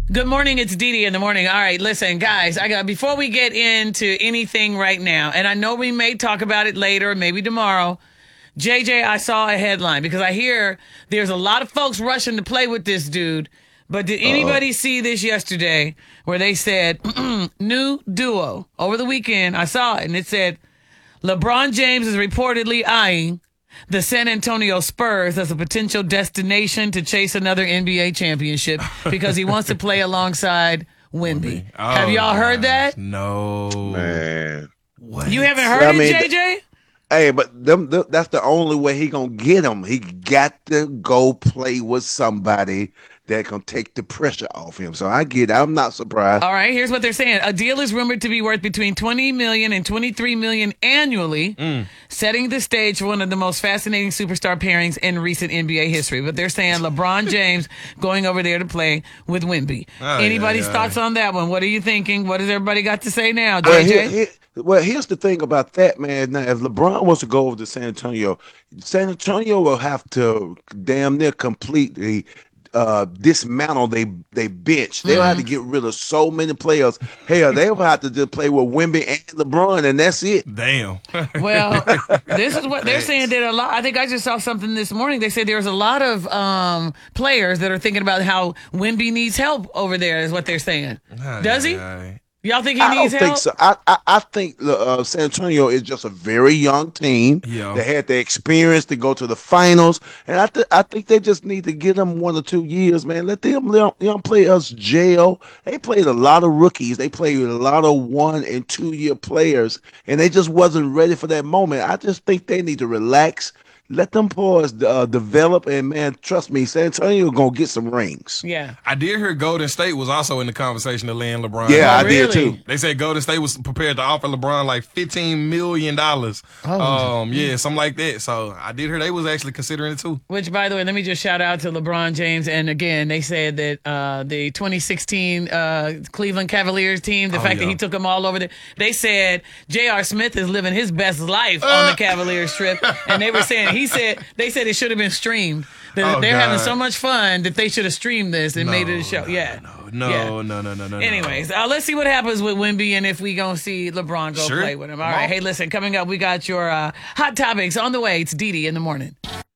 Good morning. It's Dee Dee in the morning. All right, listen, guys. Before we get into anything right now, and I know we may talk about it later, maybe tomorrow. JJ, I saw a headline because I hear there's a lot of folks rushing to play with this dude. But did anybody see this yesterday where they said new duo over the weekend? I saw it and it said LeBron James is reportedly eyeing the San Antonio Spurs as a potential destination to chase another NBA championship because he wants to play alongside Wemby. Have y'all heard that? No. Man. What? You haven't heard it, JJ? Hey, but that's the only way he gonna get him. He got to go play with somebody that can take the pressure off him. So I get it. I'm not surprised. All right, here's what they're saying. A deal is rumored to be worth between $20 million and $23 million annually, setting the stage for one of the most fascinating superstar pairings in recent NBA history. But they're saying LeBron James going over there to play with Wemby. Anybody's thoughts on that one? What are you thinking? What has everybody got to say now, JJ? Well, here's the thing about that, man. Now, if LeBron wants to go over to San Antonio will have to damn near completely dismantle they bench. They'll have to get rid of so many players. Hell, they'll have to just play with Wemby and LeBron, and that's it. Damn. Well, this is what they're saying. That a lot. I think I just saw something this morning. They said there's a lot of players that are thinking about how Wemby needs help over there. Is what they're saying. Does he? Y'all think he needs help? I don't think so. I think San Antonio is just a very young team. Yeah. They had the experience to go to the finals, and I think they just need to give them 1 or 2 years, man. Let them young players gel. They played a lot of rookies. They played a lot of 1 and 2 year players, and they just wasn't ready for that moment. I just think they need to relax. Let them boys develop, and man, trust me, San Antonio gonna get some rings. Yeah, I did hear Golden State was also in the conversation to land LeBron. Yeah, I really? did too. They said Golden State was prepared to offer LeBron like $15 million. Yeah, something like that. So I did hear they was actually considering it too. Which, by the way, let me just shout out to LeBron James. And again, they said that the 2016 Cleveland Cavaliers team, the fact that he took them all over there, they said J.R. Smith is living his best life on the Cavaliers trip, and they were saying they said it should have been streamed. They're having so much fun that they should have streamed this and made it a show. No. Anyways, let's see what happens with Wemby and if we gonna see LeBron go play with him. All right. Hey, listen, coming up, we got your hot topics on the way. It's Dee Dee in the morning.